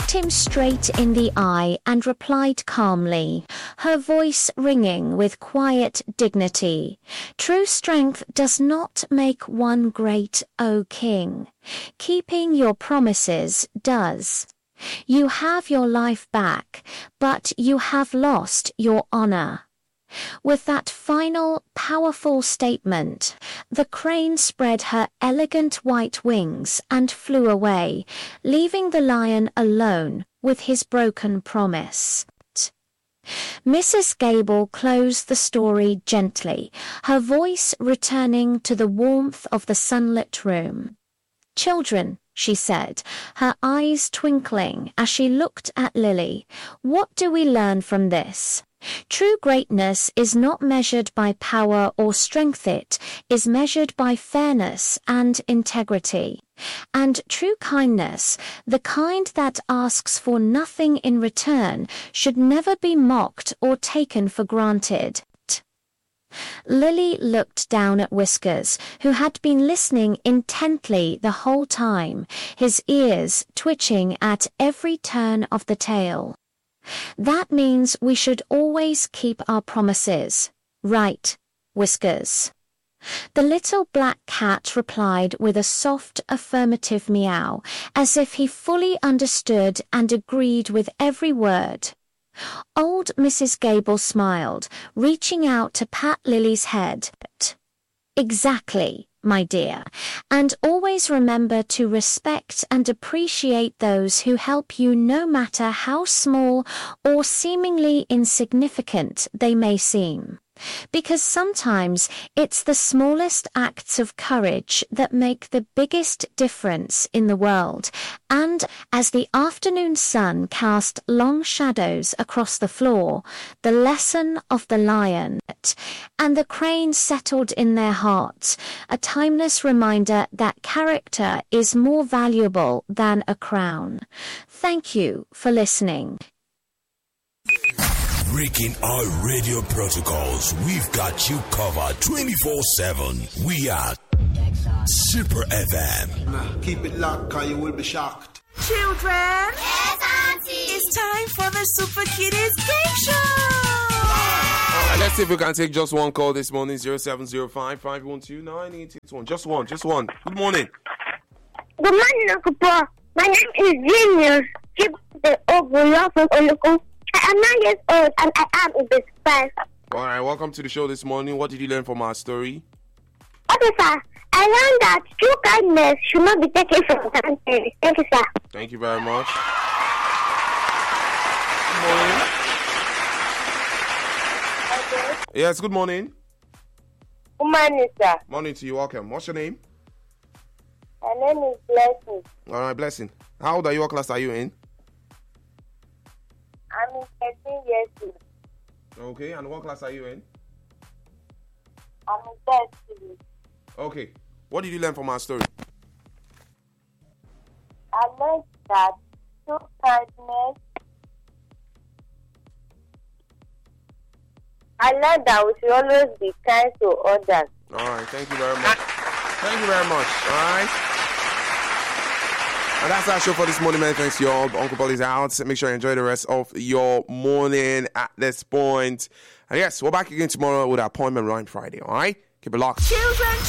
looked him straight in the eye and replied calmly, her voice ringing with quiet dignity. True strength does not make one great, O king. Keeping your promises does. You have your life back, but you have lost your honor. With that final, powerful statement, the crane spread her elegant white wings and flew away, leaving the lion alone with his broken promise. Mrs. Gable closed the story gently, her voice returning to the warmth of the sunlit room. "Children," she said, her eyes twinkling as she looked at Lily, "what do we learn from this? True greatness is not measured by power or strength, it is measured by fairness and integrity. And true kindness, the kind that asks for nothing in return, should never be mocked or taken for granted." Lily looked down at Whiskers, who had been listening intently the whole time, his ears twitching at every turn of the tale. "That means we should always keep our promises. Right, Whiskers." The little black cat replied with a soft, affirmative meow, as if he fully understood and agreed with every word. Old Mrs. Gable smiled, reaching out to pat Lily's head. "Exactly, my dear, and always remember to respect and appreciate those who help you, no matter how small or seemingly insignificant they may seem. Because sometimes it's the smallest acts of courage that make the biggest difference in the world." And as the afternoon sun cast long shadows across the floor, the lesson of the lion and the crane settled in their hearts, a timeless reminder that character is more valuable than a crown. Thank you for listening. Breaking our radio protocols, we've got you covered 24/7. We are Super FM. Keep it locked, or you will be shocked. Children, yes, Auntie. It's time for the Super Kiddies Game Show. Let's see if we can take just one call this morning. 0705-512-9861. Just one. Good morning. Good morning, Uncle Paul. My name is Genius. I am 9 years old and I am in this class. All right, welcome to the show this morning. What did you learn from our story? Okay, sir. I learned that true kindness should not be taken for granted. Thank you, sir. Thank you very much. Good morning. Okay. Yes, good morning. Good morning, sir. Morning to you. Welcome. What's your name? My name is Blessing. All right, Blessing. How old are you? What class are you in? I'm in 13 years old. Okay, and what class are you in? I'm in 13. Okay. What did you learn from our story? I learned that true kindness. I learned that we should always be kind to others. All right, thank you very much. Thank you very much. All right. And that's our show for this morning, man. Thanks to you all. Uncle Paul is out. Make sure you enjoy the rest of your morning at this point. And yes, we're back again tomorrow with our appointment right Friday. All right? Keep it locked. Children,